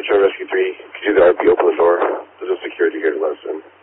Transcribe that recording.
Metro Rescue 3, could you do the RP, open the door? There's a security here to let us in.